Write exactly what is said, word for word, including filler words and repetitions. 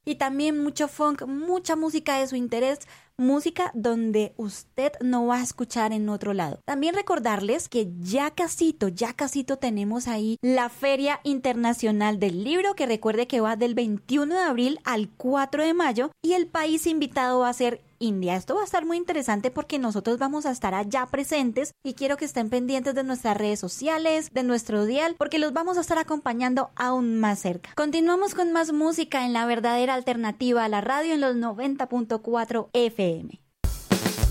y también mucho funk, mucha música de su interés, música donde usted no va a escuchar en otro lado. También recordarles que ya casito, ya casito tenemos ahí la Feria Internacional del Libro, que recuerde que va del veintiuno de abril al cuatro de mayo y el país invitado va a ser India. Esto va a estar muy interesante porque nosotros vamos a estar allá presentes y quiero que estén pendientes de nuestras redes sociales, de nuestro dial, porque los vamos a estar acompañando aún más cerca. Continuamos con más música en la verdadera alternativa a la radio en los noventa punto cuatro F M.